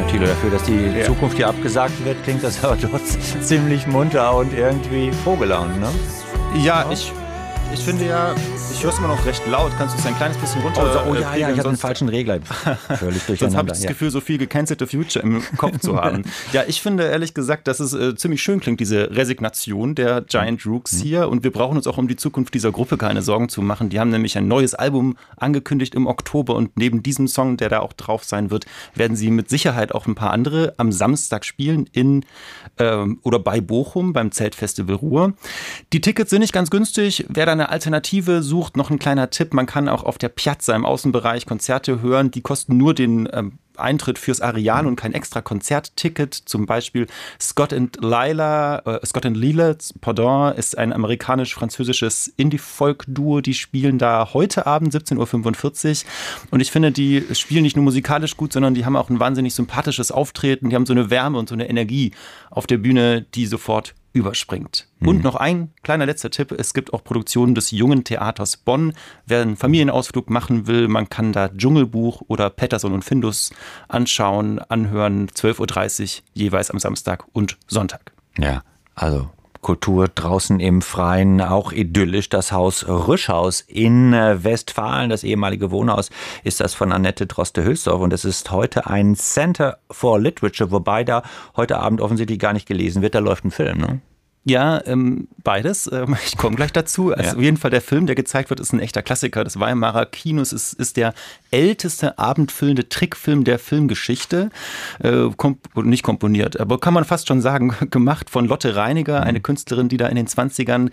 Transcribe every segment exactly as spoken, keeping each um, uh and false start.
Thilo, dafür, dass die ja. Zukunft hier abgesagt wird, klingt das aber doch ziemlich munter und irgendwie vogelaunt, ne? Ja, ja. ich... Ich finde ja, ich höre es immer noch recht laut. Kannst du es ein kleines bisschen runter? Oh, so, oh ja, ja, ich habe den falschen Regler. Völlig durcheinander. Sonst habe ich das ja. Gefühl, so viel gecancelte Future im Kopf zu haben. Ja, ich finde ehrlich gesagt, dass es äh, ziemlich schön klingt, diese Resignation der Giant Rooks mhm. hier. Und wir brauchen uns auch um die Zukunft dieser Gruppe keine Sorgen zu machen. Die haben nämlich ein neues Album angekündigt im Oktober. Und neben diesem Song, der da auch drauf sein wird, werden sie mit Sicherheit auch ein paar andere am Samstag spielen in ähm, oder bei Bochum beim Zeltfestival Ruhr. Die Tickets sind nicht ganz günstig. Wer da eine Alternative sucht, noch ein kleiner Tipp, man kann auch auf der Piazza im Außenbereich Konzerte hören, die kosten nur den ähm, Eintritt fürs Areal und kein extra Konzertticket. Zum Beispiel Scott and Lila, äh, Scott and Lila, pardon, ist ein amerikanisch-französisches Indie-Folk-Duo, die spielen da heute Abend siebzehn Uhr fünfundvierzig und ich finde, die spielen nicht nur musikalisch gut, sondern die haben auch ein wahnsinnig sympathisches Auftreten, die haben so eine Wärme und so eine Energie auf der Bühne, die sofort überspringt. Mhm. Und noch ein kleiner letzter Tipp, es gibt auch Produktionen des Jungen Theaters Bonn. Wer einen Familienausflug machen will, man kann da Dschungelbuch oder Pettersson und Findus anschauen, anhören, zwölf Uhr dreißig jeweils am Samstag und Sonntag. Ja, also Kultur draußen im Freien, auch idyllisch. Das Haus Rüschhaus in Westfalen, das ehemalige Wohnhaus, ist das von Annette Droste-Hülsdorf und es ist heute ein Center for Literature, wobei da heute Abend offensichtlich gar nicht gelesen wird, da läuft ein Film, ne? Ja, ähm, beides. Ähm, ich komme gleich dazu. Also ja. Auf jeden Fall der Film, der gezeigt wird, ist ein echter Klassiker des Weimarer Kinos. Es ist der älteste abendfüllende Trickfilm der Filmgeschichte. Äh, komp- nicht komponiert, aber kann man fast schon sagen, gemacht von Lotte Reiniger, eine Künstlerin, die da in den zwanzigern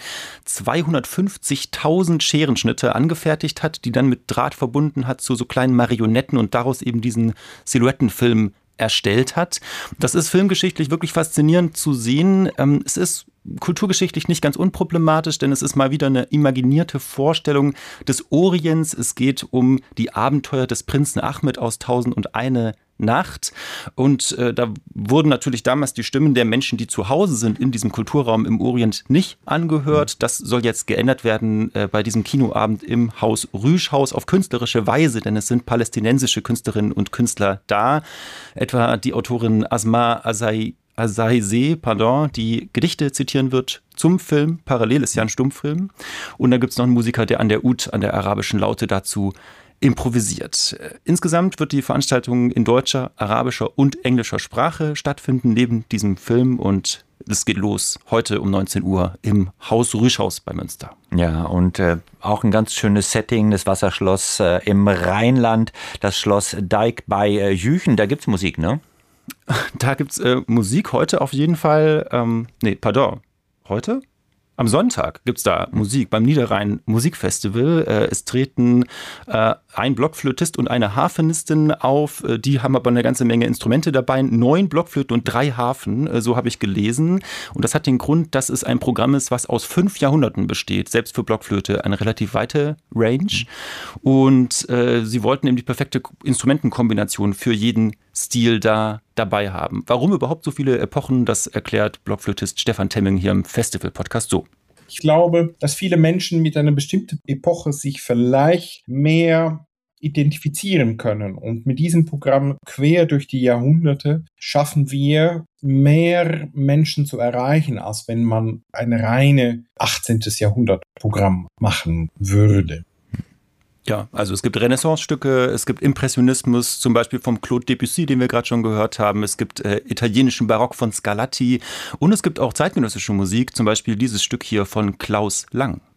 zweihundertfünfzigtausend Scherenschnitte angefertigt hat, die dann mit Draht verbunden hat zu so kleinen Marionetten und daraus eben diesen Silhouettenfilm erstellt hat. Das ist filmgeschichtlich wirklich faszinierend zu sehen. Es ist kulturgeschichtlich nicht ganz unproblematisch, denn es ist mal wieder eine imaginierte Vorstellung des Orients. Es geht um die Abenteuer des Prinzen Ahmed aus Tausend und eine Nacht. Und äh, da wurden natürlich damals die Stimmen der Menschen, die zu Hause sind in diesem Kulturraum im Orient, nicht angehört. Das soll jetzt geändert werden äh, bei diesem Kinoabend im Haus Rüschhaus auf künstlerische Weise, denn es sind palästinensische Künstlerinnen und Künstler da. Etwa die Autorin Asma Azai Azaizeh, pardon, die Gedichte zitieren wird zum Film. Parallel ist ja ein Stummfilm. Und da gibt es noch einen Musiker, der an der Ud, an der arabischen Laute dazu improvisiert. Insgesamt wird die Veranstaltung in deutscher, arabischer und englischer Sprache stattfinden, neben diesem Film. Und es geht los heute um neunzehn Uhr im Haus Rüschhaus bei Münster. Ja, und äh, auch ein ganz schönes Setting, das Wasserschloss äh, im Rheinland, das Schloss Deik bei äh, Jüchen. Da gibt's Musik, ne? Da gibt's äh, Musik heute auf jeden Fall. Ähm, nee, pardon. Heute? Am Sonntag gibt es da Musik beim Niederrhein Musikfestival. Äh, es treten äh, ein Blockflötist und eine Harfenistin auf. Äh, die haben aber eine ganze Menge Instrumente dabei. Neun Blockflöten und drei Harfen, äh, so habe ich gelesen. Und das hat den Grund, dass es ein Programm ist, was aus fünf Jahrhunderten besteht. Selbst für Blockflöte eine relativ weite Range. Und äh, sie wollten eben die perfekte Instrumentenkombination für jeden Stil da dabei haben. Warum überhaupt so viele Epochen, das erklärt Blockflötist Stefan Temming hier im Festival-Podcast so. Ich glaube, dass viele Menschen mit einer bestimmten Epoche sich vielleicht mehr identifizieren können. Und mit diesem Programm quer durch die Jahrhunderte schaffen wir mehr Menschen zu erreichen, als wenn man ein reine achtzehnten. Jahrhundert-Programm machen würde. Ja, also es gibt Renaissance-Stücke, es gibt Impressionismus, zum Beispiel vom Claude Debussy, den wir gerade schon gehört haben. Es gibt äh, italienischen Barock von Scarlatti und es gibt auch zeitgenössische Musik, zum Beispiel dieses Stück hier von Klaus Lang.